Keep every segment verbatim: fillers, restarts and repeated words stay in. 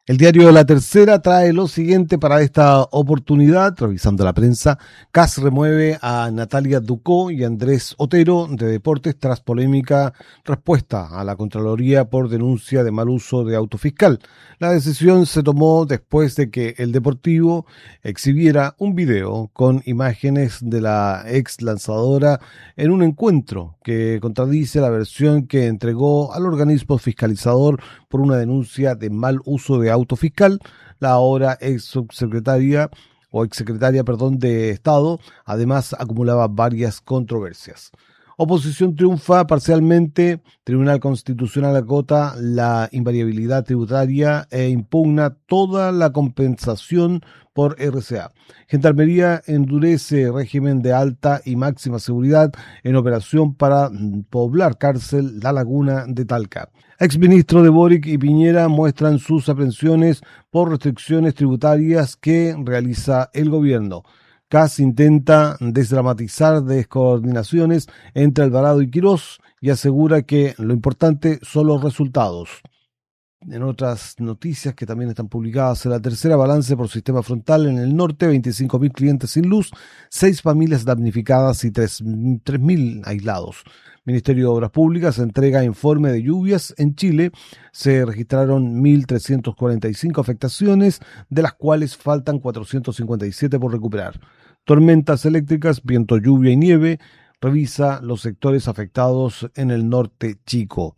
El diario La Tercera trae lo siguiente para esta oportunidad, revisando la prensa. C A S remueve a Natalia Ducó y Andrés Otero de Deportes tras polémica respuesta a la Contraloría por denuncia de mal uso de auto fiscal. La decisión se tomó después de que el Deportivo exhibiera un video con imágenes de la ex lanzadora en un encuentro que contradice la versión que entregó al organismo fiscalizador por una denuncia de mal uso de auto fiscal. La ahora ex subsecretaria o exsecretaria, perdón, de Estado, además acumulaba varias controversias. Oposición triunfa parcialmente. Tribunal Constitucional acota la invariabilidad tributaria e impugna toda la compensación por R C A. Gendarmería endurece régimen de alta y máxima seguridad en operación para poblar cárcel La Laguna de Talca. Exministro de Boric y Piñera muestran sus aprensiones por restricciones tributarias que realiza el gobierno. C A S intenta desdramatizar descoordinaciones entre Alvarado y Quirós y asegura que lo importante son los resultados. En otras noticias que también están publicadas en La Tercera, balance por sistema frontal en el norte, veinticinco mil clientes sin luz, seis familias damnificadas y tres mil aislados. Ministerio de Obras Públicas entrega informe de lluvias en Chile. Se registraron mil trescientas cuarenta y cinco afectaciones, de las cuales faltan cuatrocientas cincuenta y siete por recuperar. Tormentas eléctricas, viento, lluvia y nieve. Revisa los sectores afectados en el norte chico.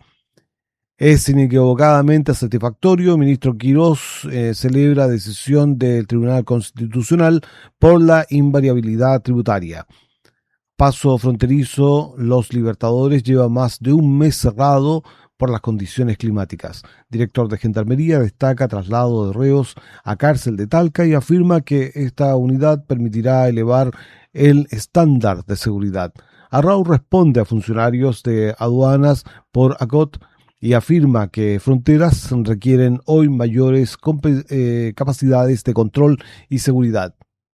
Es inequivocadamente satisfactorio. Ministro Quirós eh, celebra decisión del Tribunal Constitucional por la invariabilidad tributaria. Paso fronterizo, Los Libertadores lleva más de un mes cerrado por las condiciones climáticas. Director de Gendarmería destaca traslado de reos a cárcel de Talca y afirma que esta unidad permitirá elevar el estándar de seguridad. Arrau responde a funcionarios de aduanas por A C O T y afirma que fronteras requieren hoy mayores eh, capacidades de control y seguridad.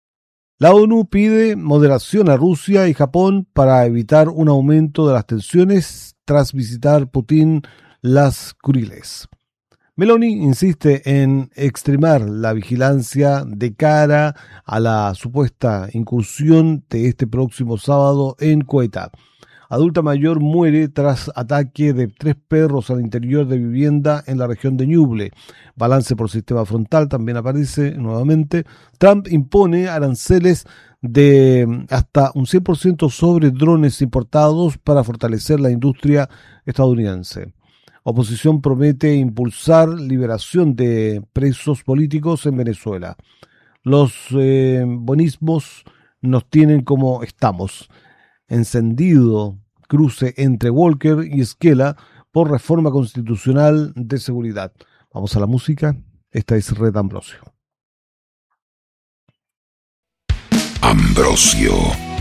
La ONU pide moderación a Rusia y Japón para evitar un aumento de las tensiones tras visitar Putin las Kuriles. Meloni insiste en extremar la vigilancia de cara a la supuesta incursión de este próximo sábado en Cueta. Adulta mayor muere tras ataque de tres perros al interior de vivienda en la región de Ñuble. Balance por sistema frontal también aparece nuevamente. Trump impone aranceles de hasta un cien por ciento sobre drones importados para fortalecer la industria estadounidense. Oposición promete impulsar liberación de presos políticos en Venezuela. Los eh, bonismos nos tienen como estamos. Encendido cruce entre Walker y Esquela por reforma constitucional de seguridad. Vamos a la música. Esta es Red Ambrosio. Ambrosio